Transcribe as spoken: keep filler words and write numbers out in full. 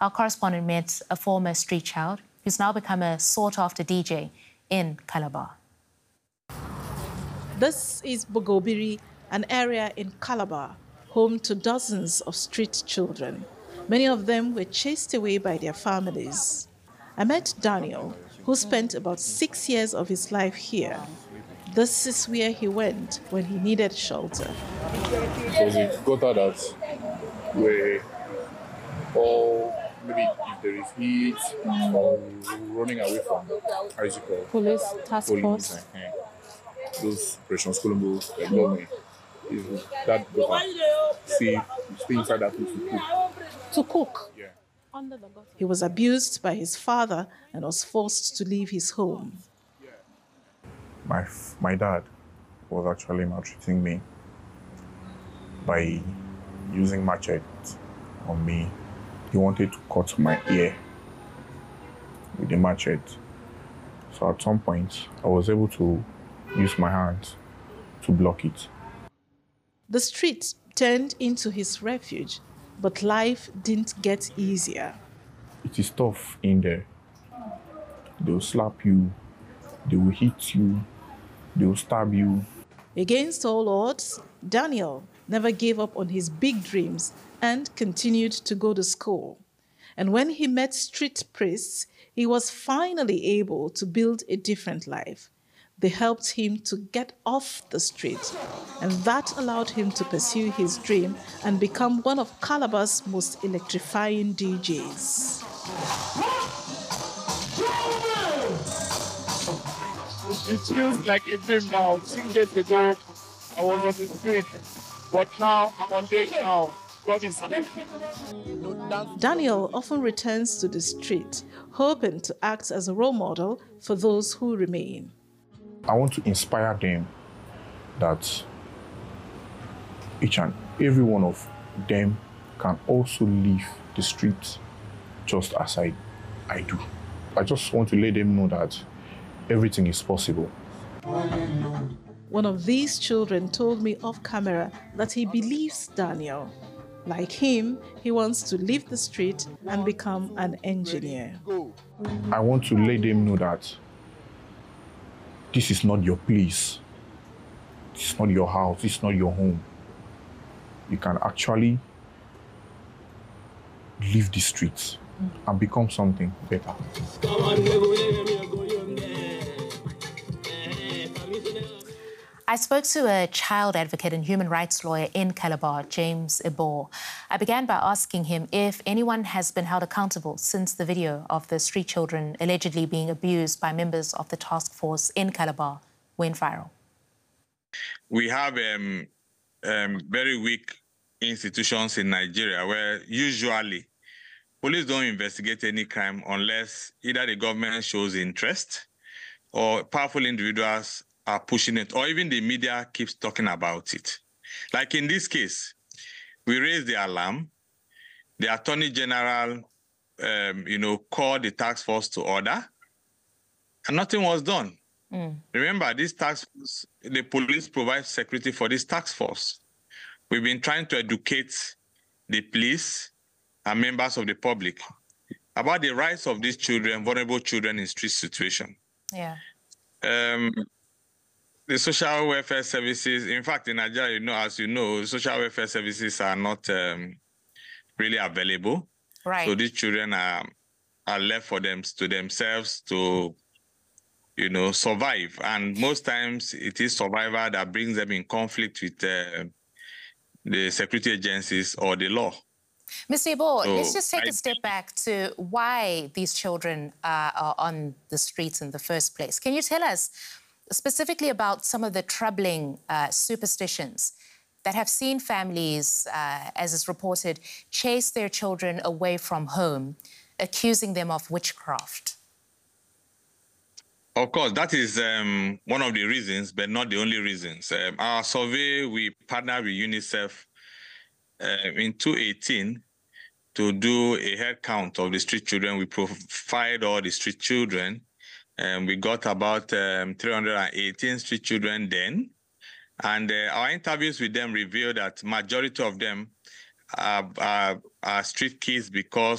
Our correspondent met a former street child who's now become a sought-after D J in Calabar. This is Bogobiri, an area in Calabar, home to dozens of street children. Many of them were chased away by their families. I met Daniel, who spent about six years of his life here. This is where he went when he needed shelter. So we got out that we're all, maybe if there is heat, or running away from Isaac, Police task force. Uh, those Operation Colombo, the government, is that got see, stay inside that place to cook. To cook? Yeah. He was abused by his father and was forced to leave his home. My, my dad was actually maltreating me by using machete on me. He wanted to cut my ear with the machete. So at some point, I was able to use my hands to block it. The street turned into his refuge, but life didn't get easier. It is tough in there. They will slap you, they will hit you, they will stab you. Against all odds, Daniel never gave up on his big dreams and continued to go to school. And when he met street priests, he was finally able to build a different life. They helped him to get off the street, and that allowed him to pursue his dream and become one of Calabar's most electrifying D Js. It feels like a dream now. Six days ago, I was on the street, but now I'm on stage now. God is here. Daniel often returns to the street, hoping to act as a role model for those who remain. I want to inspire them that each and every one of them can also leave the street just as I, I do. I just want to let them know that everything is possible. One of these children told me off camera that he believes Daniel. Like him, he wants to leave the street and become an engineer. I want to let them know that this is not your place. This is not your house. This is not your home. You can actually leave the streets and become something better. I spoke to a child advocate and human rights lawyer in Calabar, James Ebo. I began by asking him if anyone has been held accountable since the video of the street children allegedly being abused by members of the task force in Calabar went viral. We have um, um, very weak institutions in Nigeria where usually police don't investigate any crime unless either the government shows interest or powerful individuals are pushing it, or even the media keeps talking about it. Like in this case, we raised the alarm. The Attorney General, um, you know, called the task force to order, and nothing was done. Mm. Remember, this task force, the police provide security for this task force. We've been trying to educate the police and members of the public about the rights of these children, vulnerable children in street situation. Yeah. Um, The social welfare services, in fact, in Nigeria, you know, as you know, social welfare services are not um, really available. Right. So these children are are left for them to themselves to, you know, survive. And most times it is survival that brings them in conflict with uh, the security agencies or the law. Mister Ebo, so let's just take I, a step back to why these children uh, are on the streets in the first place. Can you tell us specifically about some of the troubling uh, superstitions that have seen families, uh, as is reported, chase their children away from home, accusing them of witchcraft? Of course, that is um, one of the reasons, but not the only reasons. Um, our survey, we partnered with UNICEF uh, in twenty eighteen to do a head count of the street children. We profiled all the street children. And we got about um, three hundred eighteen street children then. And uh, our interviews with them revealed that majority of them are, are, are street kids because